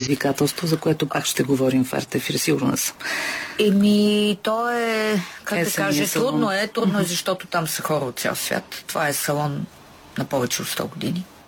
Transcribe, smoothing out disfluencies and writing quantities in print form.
предизвикателство, за което пак ще говорим в Артефир, сигурна съм. То е, как да кажа, трудно е, защото там са хора от цял свят. Това е салон на повече от 100 години.